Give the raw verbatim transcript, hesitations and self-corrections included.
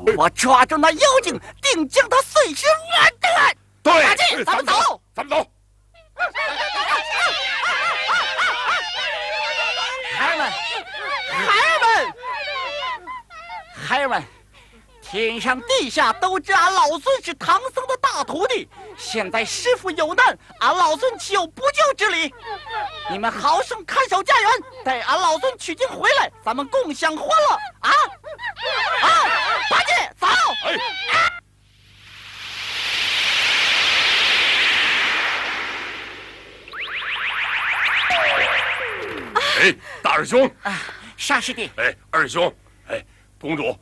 我抓住那妖精，定将他碎尸万段。 对， 大姐，咱们走， 咱们走。 孩儿们，孩儿们，孩儿们，天上地下都知俺老孙是唐僧的大徒弟。现在师傅有难，俺老孙岂有不救之理？你们好生看守家园，待俺老孙取经回来，咱们共享欢乐啊！啊，八戒，走！ 哎。哎，大师兄！ 啊，沙师弟。 哎，二师兄！哎，公主